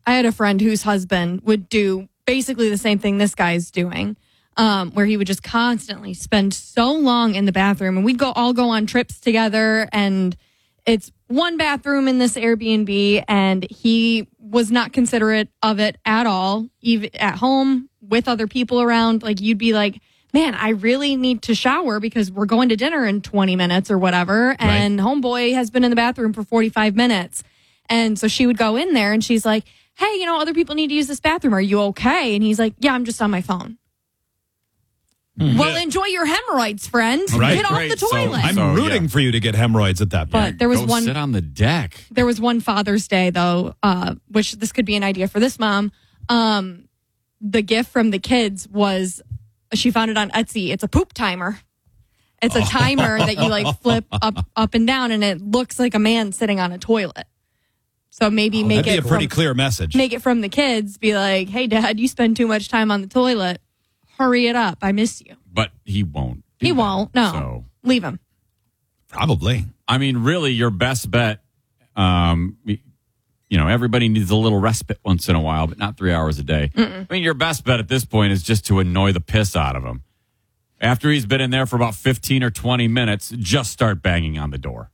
I had a friend whose husband would do basically the same thing this guy's doing, where he would just constantly spend so long in the bathroom, and we'd all go on trips together, and it's one bathroom in this Airbnb, and he was not considerate of it at all, even at home with other people around. Like, you'd be like, man, I really need to shower because we're going to dinner in 20 minutes or whatever. And homeboy has been in the bathroom for 45 minutes. And so she would go in there and she's like, hey, other people need to use this bathroom. Are you okay? And he's like, yeah, I'm just on my phone. Well, enjoy your hemorrhoids, friend. Right. Get off the toilet. I'm rooting for you to get hemorrhoids at that point. But there was Go sit on the deck. There was one Father's Day, though, which this could be an idea for this mom. The gift from the kids was, she found it on Etsy. It's a poop timer. It's a timer that you flip up and down, and it looks like a man sitting on a toilet. So maybe make that'd be a pretty clear message. Make it from the kids. Be like, hey, Dad, you spend too much time on the toilet. Hurry it up. I miss you. But he won't. He won't. No. So, leave him. Probably. I mean, really, your best bet, everybody needs a little respite once in a while, but not 3 hours a day. I mean, your best bet at this point is just to annoy the piss out of him. After he's been in there for about 15 or 20 minutes, just start banging on the door.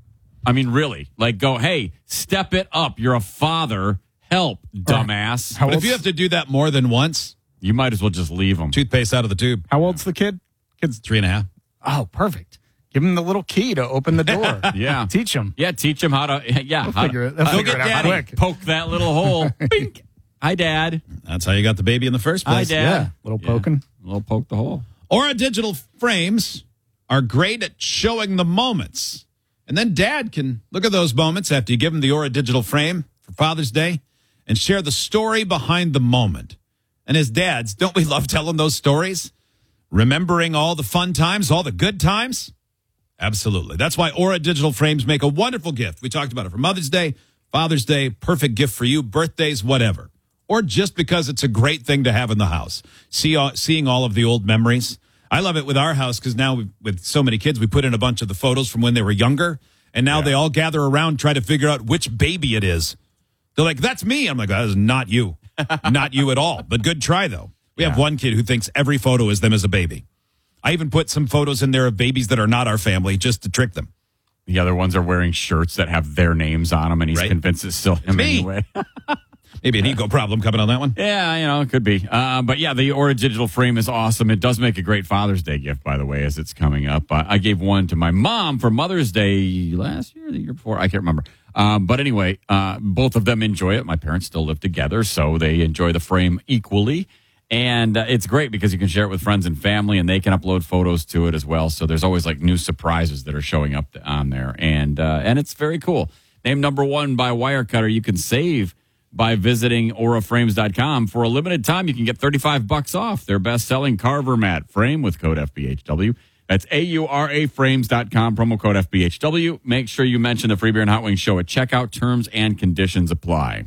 I mean, really, go, hey, step it up. You're a father. Help, dumbass. But if you have to do that more than once, you might as well just leave him. Toothpaste out of the tube. How old's the kid? Kid's 3.5. Oh, perfect. Give him the little key to open the door. Yeah. Teach him. Yeah, teach him how to, They'll figure it out quick. Poke that little hole. Bink. Hi, Dad. That's how you got the baby in the first place. Hi, Dad. Yeah, little poking. A little poke the hole. Aura digital frames are great at showing the moments. And then Dad can look at those moments after you give him the Aura digital frame for Father's Day and share the story behind the moment. And as dads, don't we love telling those stories? Remembering all the fun times, all the good times? Absolutely. That's why Aura digital frames make a wonderful gift. We talked about it for Mother's Day, Father's Day, perfect gift for you, birthdays, whatever. Or just because it's a great thing to have in the house. Seeing all of the old memories. I love it with our house because now with so many kids, we put in a bunch of the photos from when they were younger. And now they all gather around, try to figure out which baby it is. They're like, that's me. I'm like, that is not you. Not you at all. But good try, though. We have one kid who thinks every photo is them as a baby. I even put some photos in there of babies that are not our family just to trick them. The other ones are wearing shirts that have their names on them, and he's convinced it's still him anyway. Maybe an ego problem coming on that one. Yeah, it could be. But yeah, the Aura digital frame is awesome. It does make a great Father's Day gift, by the way, as it's coming up. I gave one to my mom for Mother's Day last year or the year before. I can't remember. But anyway, both of them enjoy it. My parents still live together, so they enjoy the frame equally. And it's great because you can share it with friends and family, and they can upload photos to it as well. So there's always new surprises that are showing up on there. And it's very cool. Named number one by Wirecutter. You can save by visiting auraframes.com. For a limited time, you can get $35 off their best-selling Carver mat frame with code FBHW. That's auraframes.com, promo code FBHW. Make sure you mention the Free Beer and Hot Wings show at checkout. Terms and conditions apply.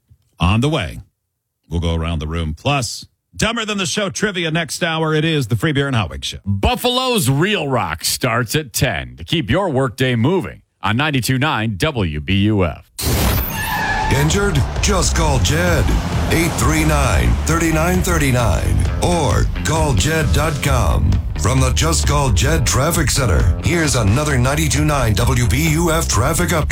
On the way, we'll go around the room. Plus, Dumber Than the Show trivia next hour. It is the Free Beer and Hot Wings show. Buffalo's Real Rock starts at 10 to keep your workday moving on 92.9 WBUF. Injured? Just call Jed. 839-3939 or call Jed.com. From the Just Call Jed Traffic Center, here's another 92.9 WBUF traffic update.